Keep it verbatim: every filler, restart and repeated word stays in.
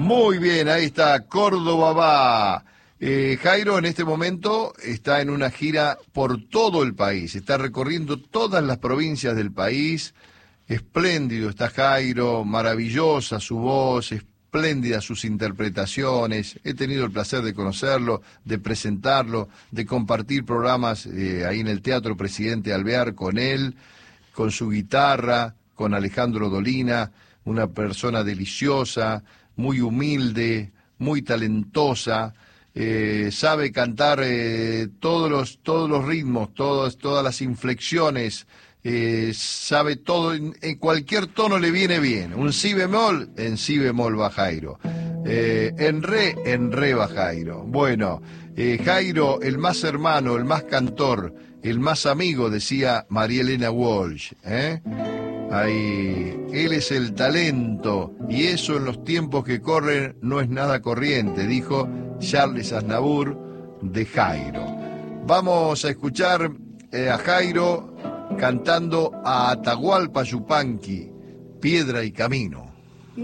Muy bien, ahí está, Córdoba va. Eh, Jairo en este momento está en una gira por todo el país, está recorriendo todas las provincias del país. Espléndido está Jairo, maravillosa su voz, espléndidas sus interpretaciones. He tenido el placer de conocerlo, de presentarlo, de compartir programas eh, ahí en el Teatro Presidente Alvear con él, con su guitarra, con Alejandro Dolina, una persona deliciosa, muy humilde, muy talentosa. Eh, sabe cantar eh, todos los todos los ritmos, todas todas las inflexiones, eh, sabe todo, en, en cualquier tono le viene bien. Un si bemol, en si bemol va Jairo. Eh, en re, en re va Jairo. Bueno, eh, Jairo, el más hermano, el más cantor, el más amigo, decía María Elena Walsh, ¿eh? Ahí, él es el talento, y eso en los tiempos que corren no es nada corriente, dijo Charles Aznavour de Jairo. Vamos a escuchar eh, a Jairo cantando a Atahualpa Yupanqui, Piedra y Camino.